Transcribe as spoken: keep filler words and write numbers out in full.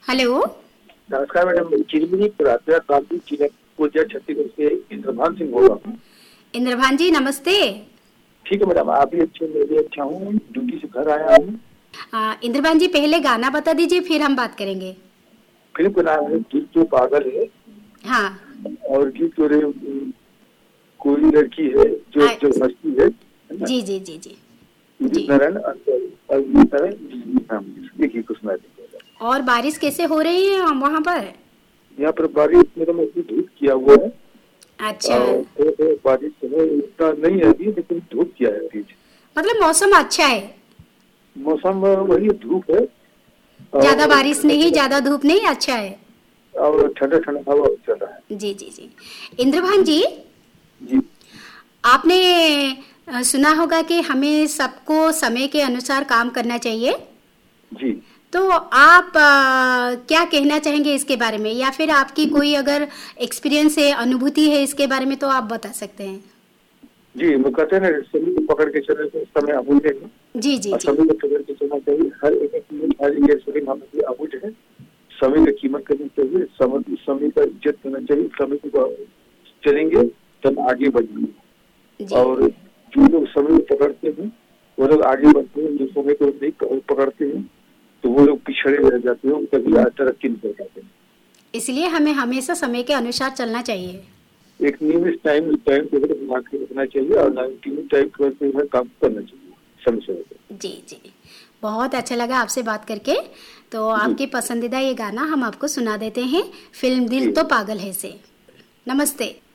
Hello. नमस्कार madam, Chirmiri प्रातः काफी पूजा छत्तीसगढ़ से इंद्रभान सिंह बोल रहा हूँ। इंद्रभान जी नमस्ते। ठीक है मैडम, आप भी अच्छे, मैं भी अच्छा हूँ, ड्यूटी से घर आया हूँ। इंद्रभान जी पहले गाना बता दीजिए, फिर हम बात करेंगे। फिल्म का नाम है दिल तो पागल है। हाँ। और गीत तो रे कोई लड़की है जो आ, जो हंसती है। जी जी जी जी जी। नारायण देखिए कुछ मैं और बारिश कैसे हो रही है वहाँ पर? यहाँ पर बारिश मेरा मतलब धूप किया हुआ है। अच्छा। थोड़ा थोड़ा बारिश है, इतना नहीं है अभी, लेकिन धूप किया है बीच। मतलब मौसम अच्छा है। मौसम वही धूप है, ज्यादा बारिश नहीं, ज्यादा धूप नहीं, अच्छा है। और ठंडा ठंडा हवा चल रहा है। जी जी जी। इंद्रभान जी जी, आपने सुना होगा कि हमें सबको समय के अनुसार काम करना चाहिए। जी। तो आप आ, क्या कहना चाहेंगे इसके बारे में, या फिर आपकी कोई अगर एक्सपीरियंस है, अनुभूति है इसके बारे में, तो आप बता सकते हैं। जी, वो कहते हैं ना, समय को पकड़ के चलने से समय अमूल्य है। जी जी जी। समय को पकड़ के चलना चाहिए, हर एक हर एक सेकंड हमारे अमूल्य है। समय की कीमत करनी चाहिए, समय समय का इज्जत करना चाहिए। समय को चलेंगे तब आगे बढ़ेंगे। और जो लोग समय को पकड़ते हैं वो लोग आगे बढ़ते हैं, जो समय को नहीं पकड़ते हैं तो वो लोग पिछड़े रह जाते हैं, कभी तरक्की नहीं कर पाते। इसलिए हमें हमेशा समय के अनुसार चलना चाहिए। एक नियमित टाइम टाइम टेबल बना के रखना चाहिए और नियमित टाइम टेबल पर काम करना चाहिए समय समय पर। जी जी, बहुत अच्छा लगा आपसे बात करके। तो आपकी पसंदीदा ये गाना हम आपको सुना देते हैं, फिल्म दिल तो पागल है से। नमस्ते।